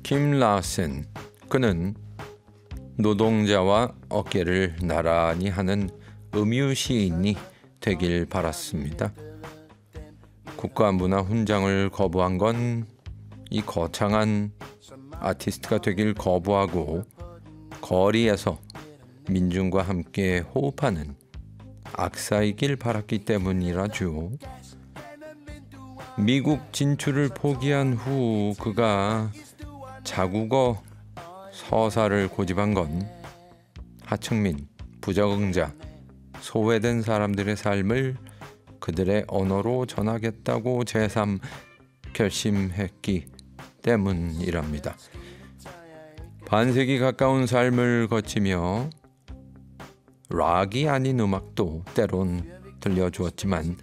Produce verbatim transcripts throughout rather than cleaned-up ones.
김 라센, 그는 노동자와 어깨를 나란히 하는 음유 시인이 되길 바랐습니다. 국가문화 훈장을 거부한 건 이 거창한 아티스트가 되길 거부하고 거리에서 민중과 함께 호흡하는 악사이길 바랐기 때문이라죠. 미국 진출을 포기한 후 그가 자국어 서사를 고집한 건 하층민, 부적응자, 소외된 사람들의 삶을 그들의 언어로 전하겠다고 제삼 결심했기 때문이랍니다. 반세기 가까운 삶을 거치며 락이 아닌 음악도 때론 들려주었지만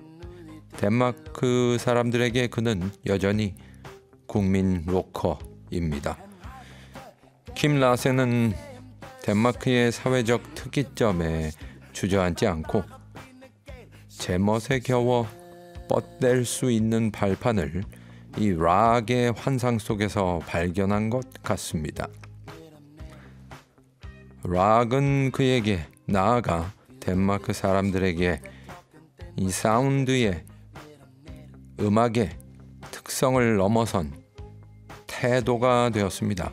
덴마크 사람들에게 그는 여전히 국민 로커입니다. 김 라센은 덴마크의 사회적 특이점에 주저앉지 않고 제멋에 겨워 뻗댈 수 있는 발판을 이 락의 환상 속에서 발견한 것 같습니다. 락은 그에게, 나아가 덴마크 사람들에게 이 사운드의, 음악의 특성을 넘어선 태도가 되었습니다.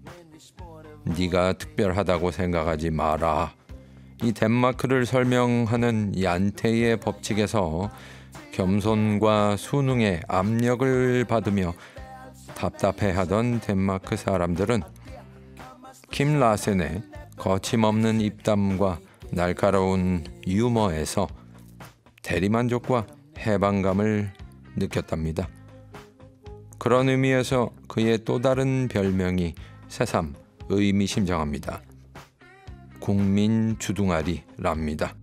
네가 특별하다고 생각하지 마라. 이 덴마크를 설명하는 얀테의 법칙에서 겸손과 수능의 압력을 받으며 답답해하던 덴마크 사람들은 김 라센의 거침없는 입담과 날카로운 유머에서 대리만족과 해방감을 느꼈답니다. 그런 의미에서 그의 또 다른 별명이 새삼 의미심장합니다. 국민 주둥아리랍니다.